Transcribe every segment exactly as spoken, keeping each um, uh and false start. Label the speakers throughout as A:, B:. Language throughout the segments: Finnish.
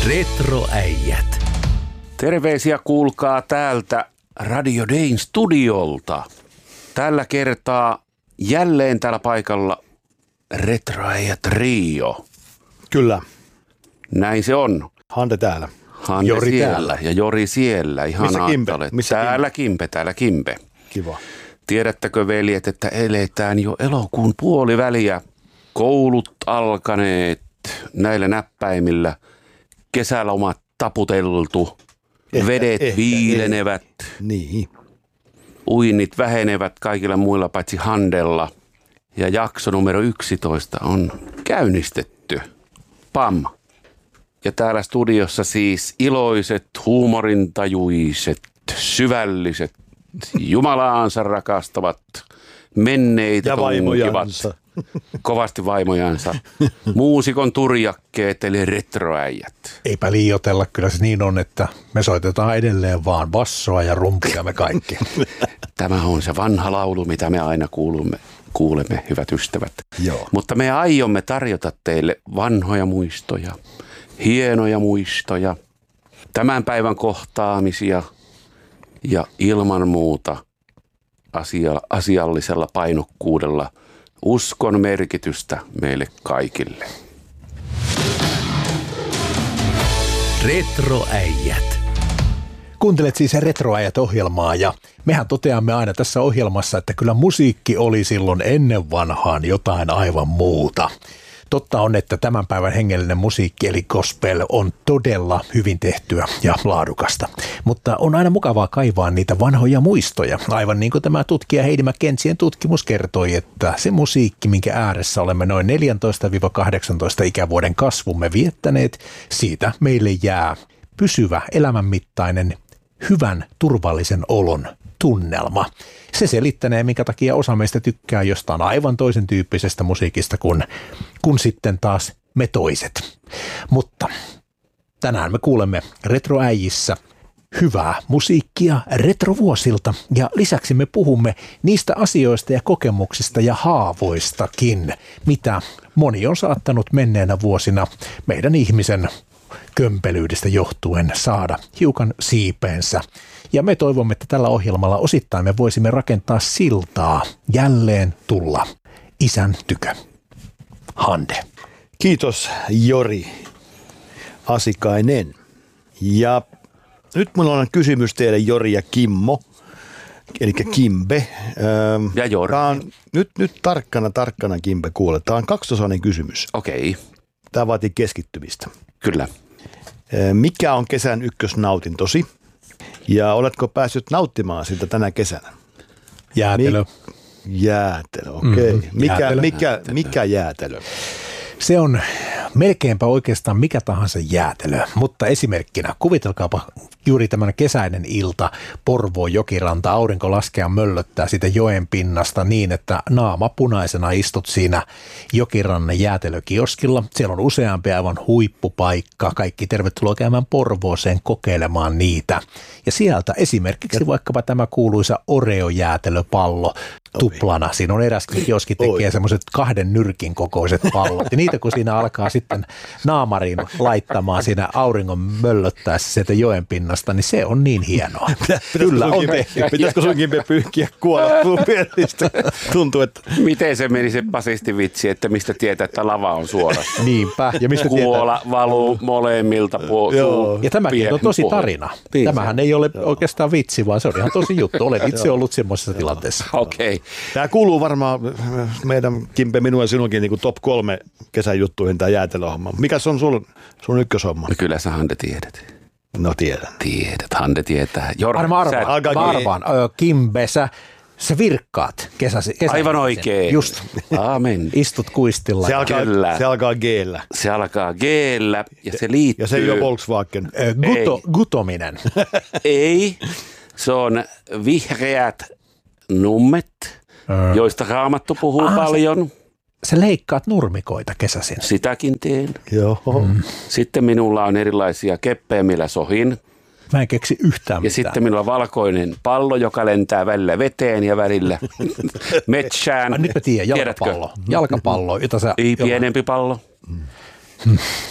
A: Retroäijät.
B: Terveisiä kuulkaa täältä Radio Dayn studiolta. Tällä kertaa jälleen täällä paikalla Retroäijät Trio.
C: Kyllä.
B: Näin se on.
C: Hande täällä.
B: Hande
C: Jori
B: siellä
C: täällä.
B: ja Jori siellä. Ihanaa,
C: Missä Kimpe?
B: että olet.
C: Missä
B: täällä Kimpe, täällä Kimpe.
C: Kiva.
B: Tiedättekö veljet, että eletään jo elokuun puoliväliä. Koulut alkaneet näillä näppäimillä. Kesälomat taputeltu.
C: Ehkä,
B: vedet
C: ehkä,
B: viilenevät.
C: Niin.
B: Uinnit vähenevät kaikilla muilla paitsi Handella. Ja jakso numero yksitoista on käynnistetty. Pam. Ja täällä studiossa siis iloiset, huumorintajuiset, syvälliset, Jumalaansa rakastavat, menneitä
C: Ja
B: tunkivat,
C: vaimojansa.
B: kovasti vaimojansa, muusikon turjakkeet eli retroäijät.
D: Eipä liioitella, kyllä se niin on, että me soitetaan edelleen vaan bassoa ja rumpuja me kaikki.
B: Tämä on se vanha laulu, mitä me aina kuulumme, kuulemme, hyvät ystävät.
C: Joo.
B: Mutta me aiomme tarjota teille vanhoja muistoja, hienoja muistoja, tämän päivän kohtaamisia ja ilman muuta asia, asiallisella painokkuudella uskon merkitystä meille kaikille.
A: Retroäijät.
D: Kuuntelet siis Retroäijät-ohjelmaa ja mehän toteamme aina tässä ohjelmassa, että kyllä musiikki oli silloin ennen vanhaan jotain aivan muuta. Totta on, että tämän päivän hengellinen musiikki eli gospel on todella hyvin tehtyä ja laadukasta. Mutta on aina mukavaa kaivaa niitä vanhoja muistoja. Aivan niin kuin tämä tutkija Heidi McKenzien tutkimus kertoi, että se musiikki, minkä ääressä olemme noin neljätoista kahdeksantoista ikävuoden kasvumme viettäneet, siitä meille jää pysyvä elämänmittainen, hyvän, turvallisen olon tunnelma. Se selittänee, minkä takia osa meistä tykkää jostain aivan toisen tyyppisestä musiikista kuin, kuin sitten taas me toiset. Mutta tänään me kuulemme Retroäijissä hyvää musiikkia retrovuosilta ja lisäksi me puhumme niistä asioista ja kokemuksista ja haavoistakin, mitä moni on saattanut menneenä vuosina meidän ihmisen kömpelyydestä johtuen saada hiukan siipeensä. Ja me toivomme, että tällä ohjelmalla osittain me voisimme rakentaa siltaa jälleen tulla isän tykö. Hande.
C: Kiitos Jori Asikainen. Ja nyt minulla on kysymys teille Jori ja Kimmo, eli Kimbe.
B: Ja Jori.
C: Tämä on, nyt, nyt tarkkana, tarkkana Kimbe kuule. Tämä on kaksitasoinen kysymys.
B: Okei,
C: Tämä vaatii keskittymistä.
B: kyllä.
C: Mikä on kesän ykkösnautintosi? Ja oletko päässyt nauttimaan sitä tänä kesänä?
D: Jäätelö.
C: Mik- jäätelö, okei. Okay.
D: Mm,
C: mikä,
D: jäätelö.
C: mikä, mikä jäätelö?
D: Se on melkeinpä oikeastaan mikä tahansa jäätelö, mutta esimerkkinä kuvitelkaapa juuri tämän kesäinen ilta, Porvoon jokiranta, aurinko laskee ja möllöttää sitä joen pinnasta niin, että naama punaisena istut siinä jokirannan jäätelökioskilla. Siellä on useampi aivan huippupaikka, kaikki tervetuloa käymään Porvooseen kokeilemaan niitä. Ja sieltä esimerkiksi ja vaikkapa tämä kuuluisa Oreo-jäätelöpallo tuplana. Siinä on eräskin kioski tekee semmoiset kahden nyrkin kokoiset pallot. Ja niitä kun siinä alkaa sitten naamariin laittamaan siinä auringon möllöttäessä sieltä joen pinnasta, niin se on niin hienoa. Kyllä on tehty.
C: Pitäisikö sunkin pyyhkiä kuolla pieristä? Tuntuu, että
B: Miten se meni se basistivitsi, että mistä tietää, että lava on suorassa?
D: Niinpä. Ja mistä
B: Kuola valuu molemmilta puolilta.
D: Ja tämäkin on tosi tarina.
B: Niin.
D: Tämähän ei ole oikeastaan vitsi, vaan se on ihan tosi juttu. Olen itse ollut semmoisessa tilanteessa.
B: Okei.
C: tämä kuuluu varmaan meidän Kimpe, minun ja sinunkin niin kuin top kolme kesän juttuihin tämä jäätelöhomma. Mikä se on sun, sun ykköshomma?
B: No kyllä sä Hande tiedät.
C: No tiedän.
B: Tiedät, Hande tietää. Jorma,
D: Arma arvaan,
C: Alkaa
D: mä arvaan. Ö, Kimbe, sä, sä virkkaat kesäsi. kesäsi.
B: Aivan oikein.
D: Just.
B: Aamen.
D: Istut kuistilla.
C: Se alkaa,
B: Kyllä.
C: se alkaa G-llä.
B: Se alkaa G-llä ja se liittyy.
C: Ja se ei ole Volkswagen.
D: Ö, guto, gutominen.
B: Ei, se on vihreät nummet, joista Raamattu puhuu
D: Ah, se-
B: paljon.
D: Sä leikkaat nurmikoita kesäsin.
B: Sitäkin teen.
C: Joo. Mm.
B: Sitten minulla on erilaisia keppejä, millä sohin.
D: Mä en keksi yhtään
B: Ja
D: mitään.
B: sitten minulla on valkoinen pallo, joka lentää välillä veteen ja välillä metsään.
D: Ai, nyt mä tiedän,
B: Tiedätkö?
D: jalkapallo. Jalkapallo, jota sä...
B: Ei pienempi pallo.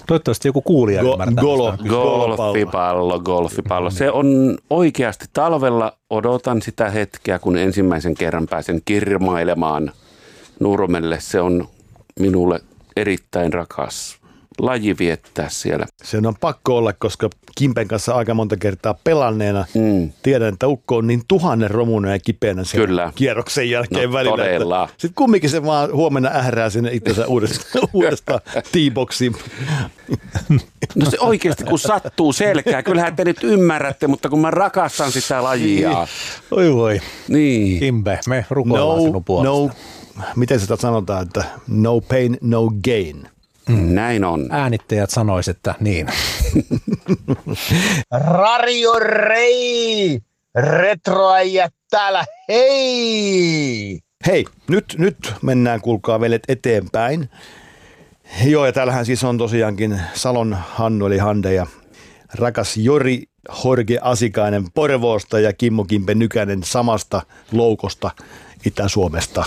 D: Toivottavasti joku kuulija
C: Go-
D: ymmärtää.
C: golo.
B: Golfipallo, golfipallo. Se on oikeasti talvella, odotan sitä hetkeä, kun ensimmäisen kerran pääsen kirmailemaan Nurmelle. Se on minulle erittäin rakas laji viettää siellä.
C: Sen on pakko olla, koska Kimpen kanssa aika monta kertaa pelanneena
B: Mm.
C: tiedän, että ukko on niin tuhannen romunen ja kipeänä sen
B: Kyllä.
C: kierroksen jälkeen
B: No,
C: välillä.
B: todella.
C: Sitten kumminkin se vaan huomenna ährää sinne itsensä uudestaan, uudestaan T-boksiin.
B: No se oikeasti, kun sattuu selkää, kyllähän te nyt ymmärrätte, mutta kun mä rakastan sitä lajia.
D: Oi voi,
B: Niin.
D: Kimbe, me rukoillaan
C: No,
D: sinun puolesta.
C: no, miten sitä sanotaan, että no pain, no gain.
B: Näin on.
D: Äänittäjät sanois, että niin.
A: Radio Rei! Retroäijät täällä, hei!
C: Hei, nyt, nyt mennään, kuulkaa veljet, eteenpäin. Joo, ja täällähän siis on tosiaankin Salon Hannu eli Hande ja rakas Jori Jorge Asikainen Porvoosta ja Kimmo Kimpe Nykänen samasta loukosta Itä-Suomesta.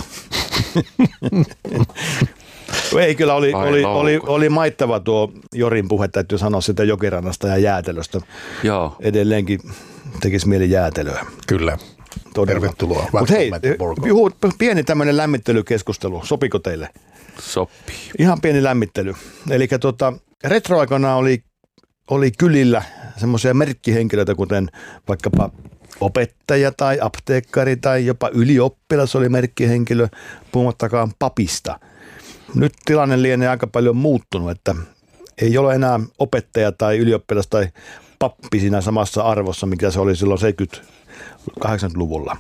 C: Ei, kyllä oli, oli, oli, oli maittava tuo Jorin puhe, täytyy sanoa sitä Jokirannasta ja jäätelöstä.
B: Joo.
C: Edelleenkin tekisi mieli jäätelöä.
D: Kyllä.
C: Todella.
D: Tervetuloa.
C: Mutta hei,
D: Welcome to Borgo.
C: juhu, pieni tämmöinen lämmittelykeskustelu. Sopiko teille?
B: Sopii.
C: Ihan pieni lämmittely. Eli tota, retroaikana oli, oli kylillä semmoisia merkkihenkilöitä, kuten vaikkapa opettaja tai apteekkari tai jopa ylioppilas oli merkkihenkilö, puhumattakaan papista. Nyt tilanne lienee aika paljon muuttunut, että ei ole enää opettaja tai ylioppilas tai pappi siinä samassa arvossa, mikä se oli silloin seitsemänkymmentä-kahdeksankymmentäluvulla.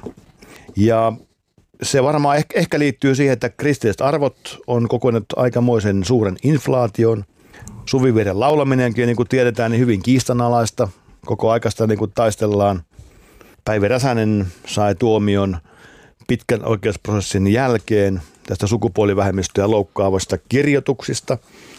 C: Ja se varmaan ehkä, ehkä liittyy siihen, että kristilliset arvot on kokonut aikamoisen suuren inflaation. Suvivirren laulaminenkin, niin kuin tiedetään, niin hyvin kiistanalaista. Koko aikaista niin kuin taistellaan. Päivi Räsänen sai tuomion pitkän oikeusprosessin jälkeen tästä sukupuolivähemmistöä loukkaavasta kirjoituksista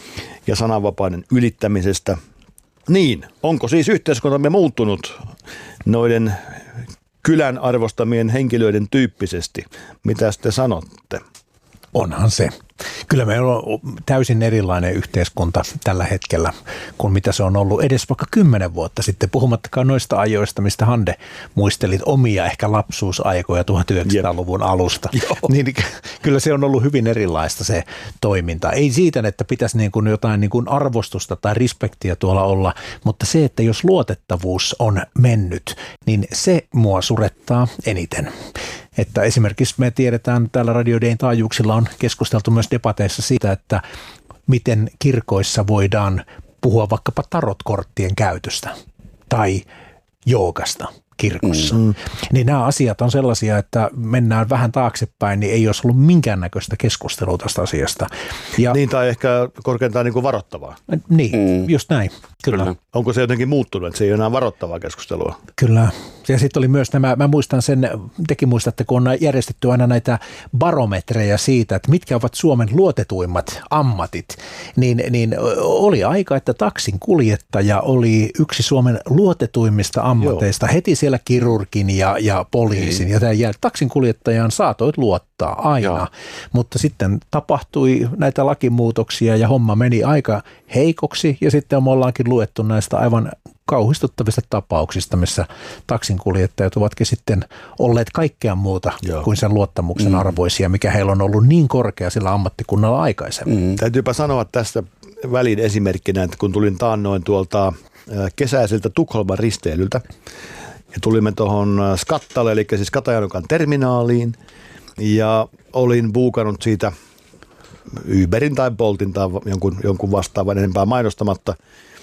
C: ja sananvapauden ylittämisestä. Niin, onko siis yhteiskuntamme muuttunut noiden kylän arvostamien henkilöiden tyyppisesti? Mitä te sanotte?
D: Onhan se. Kyllä meillä on täysin erilainen yhteiskunta tällä hetkellä kuin mitä se on ollut edes vaikka kymmenen vuotta sitten, puhumattakaan noista ajoista, mistä Hande muistelit omia ehkä lapsuusaikoja tuhatyhdeksänsataaluvun alusta. Niin, kyllä se on ollut hyvin erilaista se toiminta. Ei siitä, että pitäisi niin kuin jotain niin kuin arvostusta tai respektiä tuolla olla, mutta se, että jos luotettavuus on mennyt, niin se mua surettaa eniten. Että esimerkiksi me tiedetään, täällä Radio Dayn taajuuksilla on keskusteltu myös debateissa siitä, että miten kirkoissa voidaan puhua vaikkapa tarotkorttien käytöstä tai joogasta kirkossa. Mm. Niin nämä asiat on sellaisia, että mennään vähän taaksepäin, niin ei olisi ollut minkäännäköistä keskustelua tästä asiasta. Ja,
C: niin, tai ehkä korkeintaan niin kuin varoittavaa.
D: Niin, mm. just näin. Kyllä.
C: Kyllä. Onko se jotenkin muuttunut, että se ei ole enää varoittavaa keskustelua?
D: Kyllä. Ja sitten oli myös nämä, mä muistan sen, tekin muistatte, kun on järjestetty aina näitä barometreja siitä, että mitkä ovat Suomen luotetuimmat ammatit, niin, niin oli aika, että taksin kuljettaja oli yksi Suomen luotetuimmista ammateista. Joo. Heti siellä kirurgin ja, ja poliisin mm. ja tämän jälkeen taksin kuljettajaan saatoit luottaa aina, Joo. mutta sitten tapahtui näitä lakimuutoksia ja homma meni aika heikoksi ja sitten me ollaankin luettu näistä aivan kauhistuttavista tapauksista, missä taksinkuljettajat ovatkin sitten olleet kaikkea muuta Joo. kuin sen luottamuksen mm. arvoisia, mikä heillä on ollut niin korkea sillä ammattikunnalla aikaisemmin. Mm.
C: Täytyypä sanoa tästä välin esimerkkinä, että kun tulin taannoin tuolta kesäiseltä Tukholman risteilyltä ja tulimme tuohon Skattalle, eli siis Katajanukan terminaaliin ja olin buukannut siitä Uberin tai Boltin tai jonkun, jonkun vastaavan enempää mainostamatta.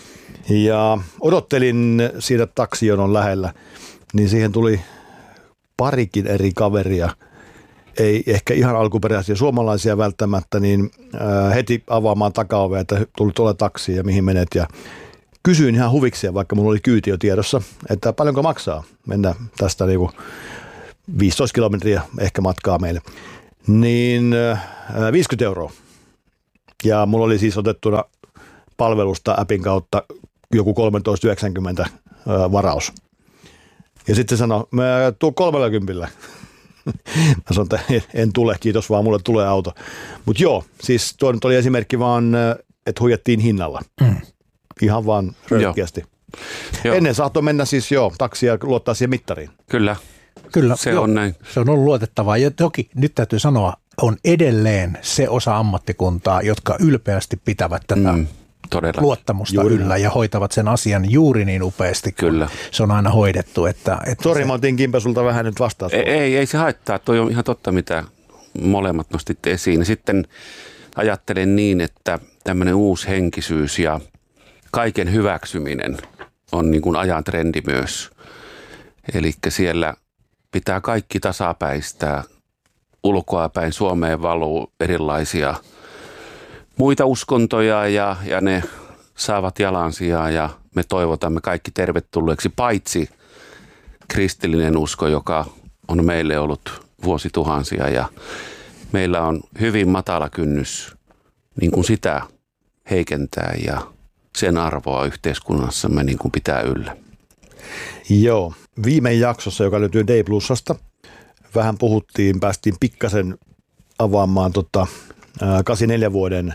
C: Ja odottelin siinä taksijonon lähellä, niin siihen tuli parikin eri kaveria, ei ehkä ihan alkuperäisiä suomalaisia välttämättä, niin heti avaamaan takaovea, että tuli tuolla taksi ja mihin menet. Ja kysyin ihan huvikseen, vaikka mulla oli kyyti jo tiedossa, että paljonko maksaa mennä tästä niinku viisitoista kilometriä ehkä matkaa meille. Niin viisikymmentä euroa. Ja mulla oli siis otettuna palvelusta appin kautta joku kolmetoista yhdeksänkymmentä varaus. Ja sitten se sanoi, mä tuun kolmellakymmenellä. Mä sanoin, että en tule, kiitos vaan, mulle tulee auto. Mutta joo, siis tuo nyt oli esimerkki vaan, että huijattiin hinnalla. Mm. ihan vaan röyhkeästi.
B: Joo.
C: Ennen saattoi mennä siis jo taksia luottaa siihen mittariin.
B: Kyllä,
D: Kyllä,
B: se
D: joo,
B: on näin.
D: Se on ollut luotettavaa ja toki nyt täytyy sanoa, on edelleen se osa ammattikuntaa, jotka ylpeästi pitävät tätä
B: Mm, todella.
D: luottamusta
C: Juuri
D: yllä
C: näin.
D: ja hoitavat sen asian juuri niin upeasti, kun
B: Kyllä.
D: se on aina hoidettu. Että, että
C: Sori,
D: se,
C: mä otin Kimpe sulta vähän nyt vastaus.
B: Ei, ei, ei se haittaa. Toi on ihan totta, mitä molemmat nostitte esiin. Sitten ajattelen niin, että tämmöinen uusi henkisyys ja kaiken hyväksyminen on niin kuin ajan trendi myös. Eli siellä pitää kaikki tasapäistää. Ulkoapäin Suomeen valuu erilaisia muita uskontoja ja, ja ne saavat jalansijaa ja me toivotamme kaikki tervetulleeksi, paitsi kristillinen usko, joka on meille ollut vuosituhansia ja meillä on hyvin matala kynnys niin kuin sitä heikentää ja sen arvoa yhteiskunnassamme niin kuin pitää yllä.
C: Joo, viime jaksossa, joka löytyy D Plusasta, vähän puhuttiin, päästiin pikkasen avaamaan tota, ää, kahdeksankymmentäneljä vuoden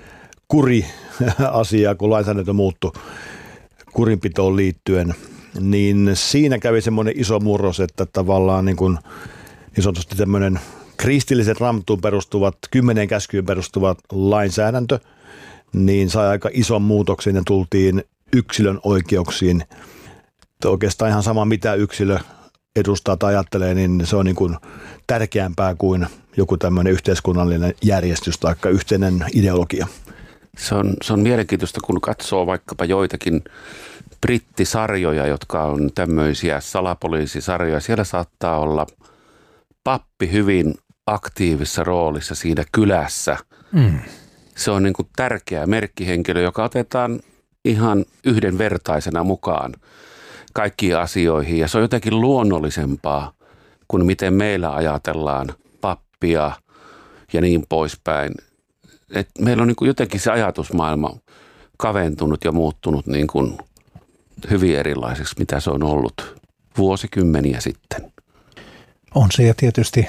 C: kuri-asiaa, kun lainsäädäntö muuttui kurinpitoon liittyen, niin siinä kävi semmoinen iso murros, että tavallaan niin kuin niin sanotusti tämmöinen kristilliset raamatuun perustuvat, kymmenen käskyyn perustuvat lainsäädäntö, niin sai aika ison muutoksen ja tultiin yksilön oikeuksiin. Että oikeastaan ihan sama, mitä yksilö edustaa tai ajattelee, niin se on niin kuin tärkeämpää kuin joku tämmöinen yhteiskunnallinen järjestys tai yhteinen ideologia.
B: Se on, se on mielenkiintoista, kun katsoo vaikkapa joitakin brittisarjoja, jotka on tämmöisiä salapoliisisarjoja. Siellä saattaa olla pappi hyvin aktiivisessa roolissa siinä kylässä. Mm. Se on niin kuin tärkeä merkkihenkilö, joka otetaan ihan yhdenvertaisena mukaan kaikkiin asioihin. Ja se on jotenkin luonnollisempaa kuin miten meillä ajatellaan pappia ja niin poispäin. Et meillä on niin kuin jotenkin se ajatusmaailma kaventunut ja muuttunut niin kuin hyvin erilaiseksi, mitä se on ollut vuosikymmeniä sitten.
D: on se ja tietysti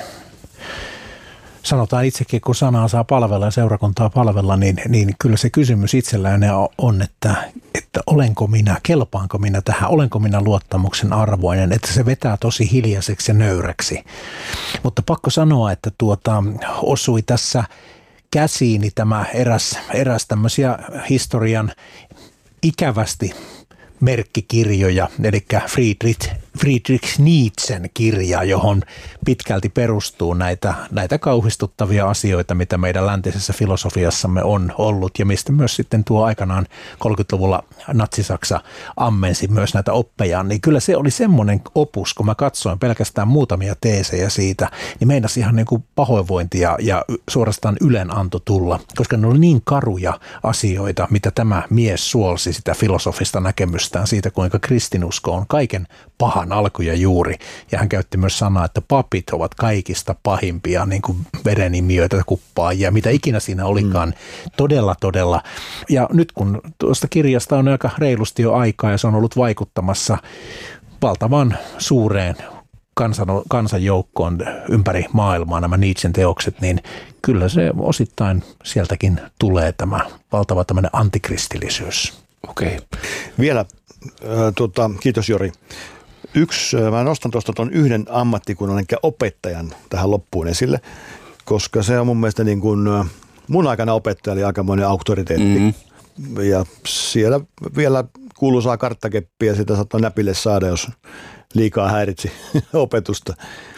D: sanotaan itsekin, kun sanaa saa palvella ja seurakuntaa palvella, niin, niin kyllä se kysymys itsellään on, että, että olenko minä, kelpaanko minä tähän, olenko minä luottamuksen arvoinen, että se vetää tosi hiljaiseksi ja nöyräksi. Mutta pakko sanoa, että tuota, osui tässä käsiini tämä eräs, eräs tämmöisiä historian ikävästi merkkikirjoja, eli Friedrich, Friedrich Nietzschen kirja, johon pitkälti perustuu näitä, näitä kauhistuttavia asioita, mitä meidän läntisessä filosofiassamme on ollut, ja mistä myös sitten tuo aikanaan kolmekymmentäluvulla Natsi-Saksa ammensi myös näitä oppejaan, niin kyllä se oli semmoinen opus, kun mä katsoin pelkästään muutamia teesejä siitä, niin meinasi ihan niin kuin pahoinvointia ja suorastaan ylenanto tulla, koska ne oli niin karuja asioita, mitä tämä mies suolsi sitä filosofista näkemystä siitä, kuinka kristinusko on kaiken pahan alku ja juuri. Ja hän käytti myös sanaa, että papit ovat kaikista pahimpia niin kuin verenimiöitä, kuppaajia, mitä ikinä siinä olikaan. Mm. Todella, todella. Ja nyt kun tuosta kirjasta on aika reilusti jo aikaa ja se on ollut vaikuttamassa valtavan suureen kansan, kansanjoukkoon ympäri maailmaa nämä Nietzschen teokset, niin kyllä se osittain sieltäkin tulee tämä valtava tämmöinen antikristillisyys.
B: Okei.
C: Vielä, äh, tuota, kiitos Jori. Yksi, äh, mä nostan tuosta tuon yhden ammattikunnan, eli opettajan tähän loppuun esille, koska se on mun mielestä niin kuin, äh, mun aikana opettaja oli aikamoinen auktoriteetti. Mm-hmm. Ja siellä vielä kuuluisaa karttakeppiä, sitä saattoi näpille saada, jos liikaa häiritsi opetusta.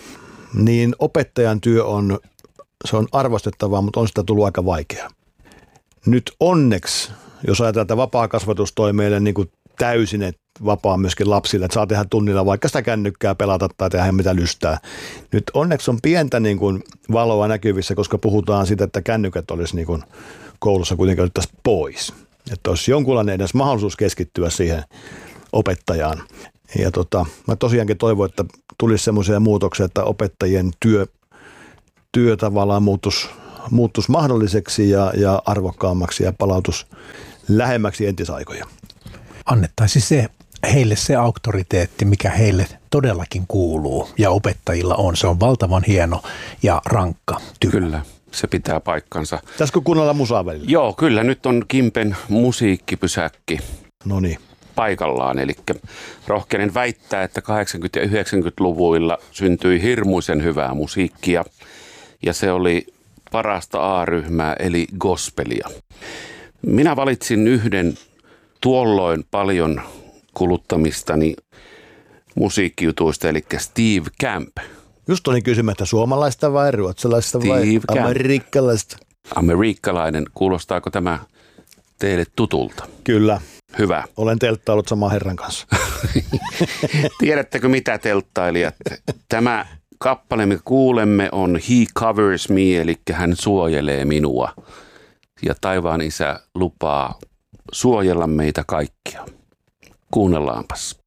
C: Niin opettajan työ on, se on arvostettavaa, mutta on sitä tullut aika vaikeaa. Nyt onneksi, jos ajatellaan, että vapaa kasvatus toi meille niin kuin täysin että vapaa myöskin lapsille, että saa tehdä tunnilla vaikka sitä kännykkää pelata tai tehdä mitä lystää. Nyt onneksi on pientä niin kuin valoa näkyvissä, koska puhutaan siitä, että kännykät olisi niin kuin koulussa kuitenkin otettaisiin pois. Että olisi jonkunlainen edes mahdollisuus keskittyä siihen opettajaan. Ja tota, mä tosiaankin toivon, että tulisi semmoisia muutoksia, että opettajien työ, työ tavallaan muuttuisi, muuttuisi mahdolliseksi ja, ja arvokkaammaksi ja palautus lähemmäksi entisaikoja.
D: Annettaisiin se, heille se auktoriteetti, mikä heille todellakin kuuluu ja opettajilla on. Se on valtavan hieno ja rankka työ.
B: Kyllä, se pitää paikkansa.
C: Pitäisikö kuunnella musaa välillä?
B: Joo, kyllä. Nyt on Kimpen musiikkipysäkki.
C: No niin.
B: paikallaan. Eli rohkenen väittää, että kahdeksankymmentä- ja yhdeksänkymmentäluvuilla syntyi hirmuisen hyvää musiikkia ja se oli parasta A-ryhmää eli gospelia. Minä valitsin yhden tuolloin paljon kuluttamistani musiikkijutuista, eli Steve Camp.
C: Just olin kysymättä, suomalaista vai ruotsalaista vai
B: Steve Camp.
C: amerikkalaista?
B: Amerikkalainen. Kuulostaako tämä teille tutulta?
C: Kyllä.
B: Hyvä.
C: Olen telttaillut saman herran kanssa.
B: Tiedättekö mitä, telttailijat? Tämä kappale, mikä kuulemme, on He Covers Me, eli hän suojelee minua. Ja taivaan isä lupaa suojella meitä kaikkia. Kuunnellaanpas.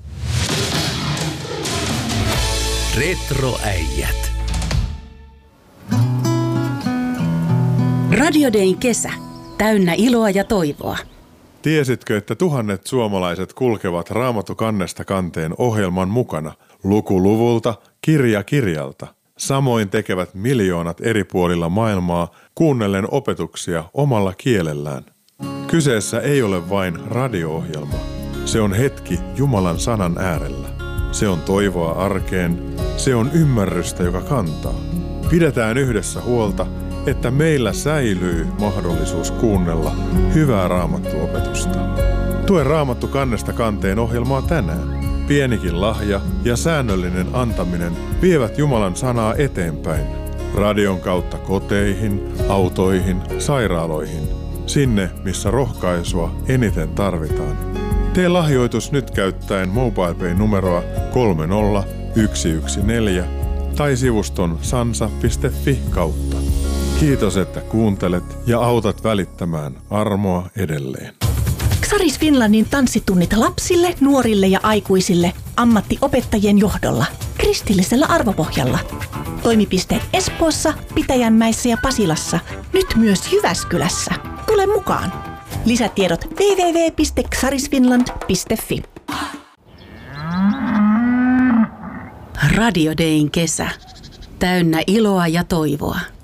E: Retroäijät.
F: Radio Dayn kesä. Täynnä iloa ja toivoa.
G: Tiesitkö, että tuhannet suomalaiset kulkevat Raamattu kannesta kanteen ohjelman mukana, luku luvulta, kirja kirjalta? Samoin tekevät miljoonat eri puolilla maailmaa kuunnellen opetuksia omalla kielellään. Kyseessä ei ole vain radio-ohjelma. Se on hetki Jumalan sanan äärellä. Se on toivoa arkeen. Se on ymmärrystä, joka kantaa. Pidetään yhdessä huolta, että meillä säilyy mahdollisuus kuunnella hyvää raamattuopetusta. Tue Raamattu kannesta kanteen ohjelmaa tänään. Pienikin lahja ja säännöllinen antaminen vievät Jumalan sanaa eteenpäin. Radion kautta koteihin, autoihin, sairaaloihin. Sinne, missä rohkaisua eniten tarvitaan. Tee lahjoitus nyt käyttäen MobilePay-numeroa kolme nolla yksi yksi neljä tai sivuston sansa piste fi kautta. Kiitos, että kuuntelet ja autat välittämään armoa edelleen.
H: Xaris Finlandin tanssitunnit lapsille, nuorille ja aikuisille ammattiopettajien johdolla, kristillisellä arvopohjalla. Toimipisteet Espoossa, Pitäjänmäessä ja Pasilassa, nyt myös Jyväskylässä. Tule mukaan! Lisätiedot double-u double-u double-u piste xarisfinland piste fi.
F: Radio Dayn kesä. Täynnä iloa ja toivoa.